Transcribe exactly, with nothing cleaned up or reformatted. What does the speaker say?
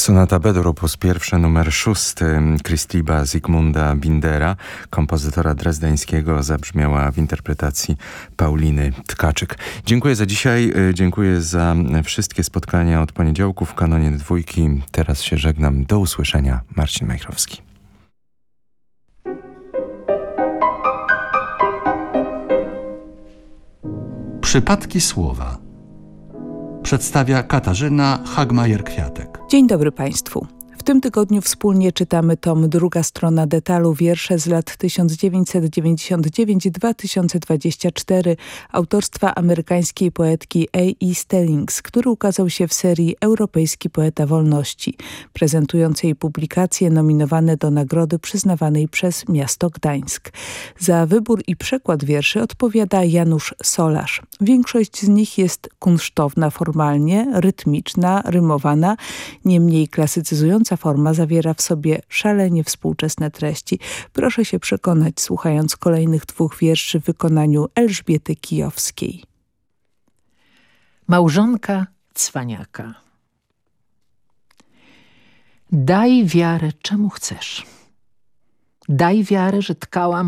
Sonata B-dur op. pierwszy, numer szósty Kristliba Zygmunda Bindera, kompozytora drezdeńskiego, zabrzmiała w interpretacji Pauliny Tkaczyk. Dziękuję za dzisiaj, dziękuję za wszystkie spotkania od poniedziałku w kanonie dwójki. Teraz się żegnam. Do usłyszenia. Marcin Majchrowski. Przypadki słowa przedstawia Katarzyna Hagmajer-Kwiatek. Dzień dobry Państwu. W tym tygodniu wspólnie czytamy tom Druga strona detalu, wiersze z lat tysiąc dziewięćset dziewięćdziesiąt dziewięć do dwa tysiące dwudziestego czwartego autorstwa amerykańskiej poetki A E Stellings, który ukazał się w serii Europejski Poeta Wolności, prezentującej publikacje nominowane do nagrody przyznawanej przez miasto Gdańsk. Za wybór i przekład wierszy odpowiada Janusz Solarz. Większość z nich jest kunsztowna formalnie, rytmiczna, rymowana, niemniej klasycyzująca forma zawiera w sobie szalenie współczesne treści. Proszę się przekonać, słuchając kolejnych dwóch wierszy w wykonaniu Elżbiety Kijowskiej. Małżonka cwaniaka. Daj wiarę, czemu chcesz. Daj wiarę, że tkałam